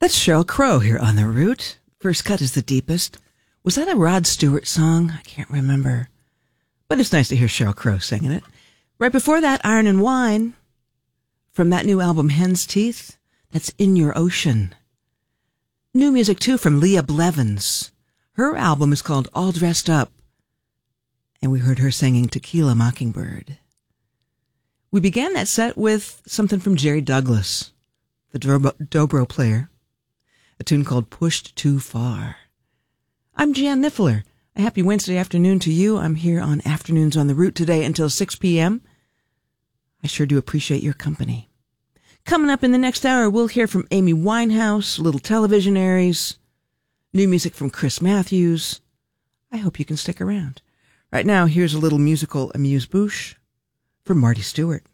That's Sheryl Crow here on The Root. First Cut is the deepest. Was that a Rod Stewart song? I can't remember. But it's nice to hear Sheryl Crow singing it. Right before that, Iron and Wine. From that new album, Hen's Teeth. That's In Your Ocean. New music, too, from Leah Blevins. Her album is called All Dressed Up. And we heard her singing Tequila Mockingbird. We began that set with something from Jerry Douglas, the dobro player. A tune called Pushed Too Far. I'm Jan Niffler. A happy Wednesday afternoon to you. I'm here on Afternoons on the Route today until 6 p.m. I sure do appreciate your company. Coming up in the next hour, we'll hear from Amy Winehouse, Little Televisionaries, new music from Chris Matthews. I hope you can stick around. Right now, here's a little musical amuse-bouche from Marty Stewart.